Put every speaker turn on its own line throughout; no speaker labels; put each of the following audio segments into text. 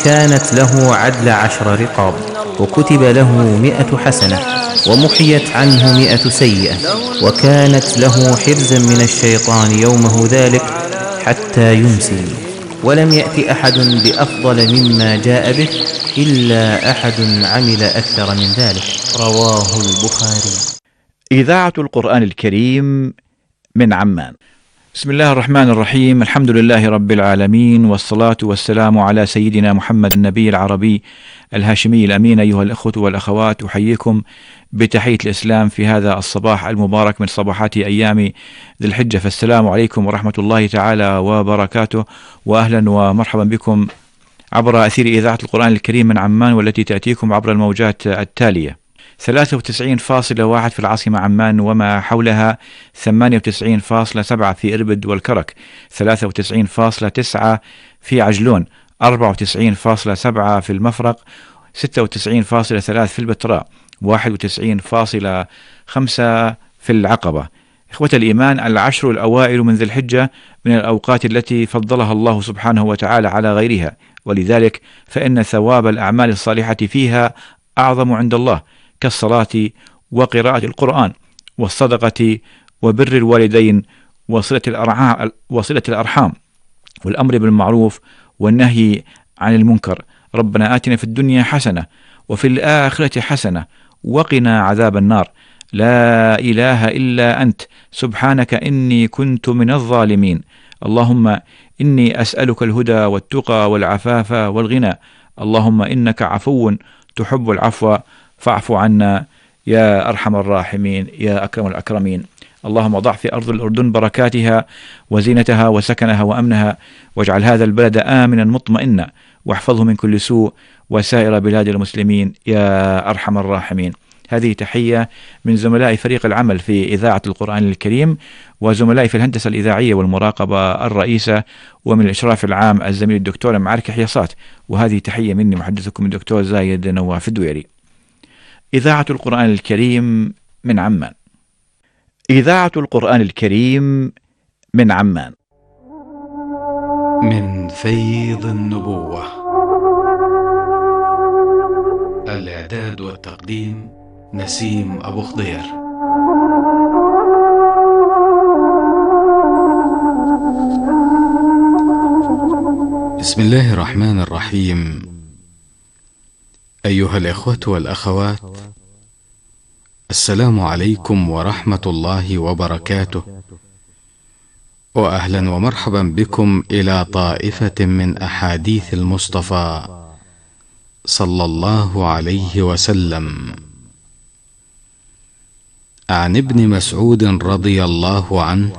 كانت له عدل 10 رقاب، وكتب له 100 حسنة، ومحيت عنه 100 سيئة، وكانت له حرزا من الشيطان يومه ذلك حتى يمسي. ولم يأت أحد بأفضل مما جاء به إلا أحد عمل أكثر من ذلك. رواه البخاري.
إذاعة القرآن الكريم من عمان. بسم الله الرحمن الرحيم. الحمد لله رب العالمين، والصلاة والسلام على سيدنا محمد النبي العربي الهاشمي الأمين. أيها الأخوة والأخوات، أحييكم بتحية الإسلام في هذا الصباح المبارك من صباحات أيام ذي الحجة، فالسلام عليكم ورحمة الله تعالى وبركاته، وأهلا ومرحبا بكم عبر أثير إذاعة القرآن الكريم من عمان، والتي تأتيكم عبر الموجات التالية: 93.1 في العاصمة عمان وما حولها، 98.7 في إربد والكرك، 93.9 في عجلون، 94.7 في المفرق، 96.3 في البتراء، 91.5 في العقبة. إخوة الإيمان، العشر الأوائل من ذي الحجة من الأوقات التي فضلها الله سبحانه وتعالى على غيرها، ولذلك فإن ثواب الأعمال الصالحة فيها أعظم عند الله، كالصلاة وقراءة القرآن والصدقة وبر الوالدين وصلة الأرحام والأمر بالمعروف والنهي عن المنكر. ربنا آتنا في الدنيا حسنة وفي الآخرة حسنة وقنا عذاب النار. لا إله إلا أنت سبحانك إني كنت من الظالمين. اللهم إني أسألك الهدى والتقى والعفاف والغنى. اللهم إنك عفو تحب العفو فاعف عنا يا أرحم الراحمين يا أكرم الأكرمين. اللهم ضع في أرض الأردن بركاتها وزينتها وسكنها وأمنها، واجعل هذا البلد آمنا مطمئنا، واحفظه من كل سوء وسائر بلاد المسلمين يا أرحم الراحمين. هذه تحية من زملاء فريق العمل في إذاعة القرآن الكريم، وزملائي في الهندسة الإذاعية والمراقبة الرئيسة، ومن الإشراف العام الزميل الدكتور معركة حياصات. وهذه تحية مني محدثكم الدكتور زايد نواف الدويري. إذاعة القرآن الكريم من عمان. إذاعة القرآن الكريم من عمان.
من فيض النبوة. الإعداد والتقديم نسيم أبو خضير. بسم الله الرحمن الرحيم. أيها الإخوة والأخوات، السلام عليكم ورحمة الله وبركاته، وأهلا ومرحبا بكم إلى طائفة من أحاديث المصطفى صلى الله عليه وسلم. عن ابن مسعود رضي الله عنه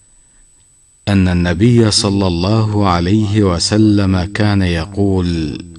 أن النبي صلى الله عليه وسلم كان يقول: